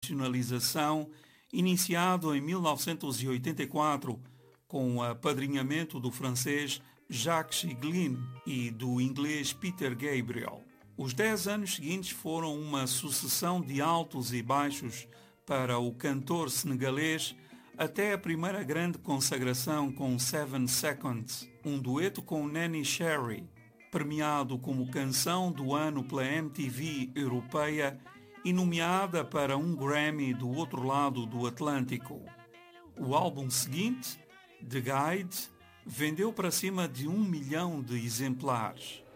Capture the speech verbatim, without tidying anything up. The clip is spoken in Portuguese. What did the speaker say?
internacionalização iniciado em mil novecentos e oitenta e quatro com o apadrinhamento do francês Jacques Higelin e do inglês Peter Gabriel. Os dez anos seguintes foram uma sucessão de altos e baixos para o cantor senegalês até a primeira grande consagração com Seven Seconds, um dueto com Nanny Cherry, premiado como Canção do Ano pela M T V europeia e nomeada para um Grammy do outro lado do Atlântico. O álbum seguinte, The Guide, vendeu para cima de um milhão de exemplares.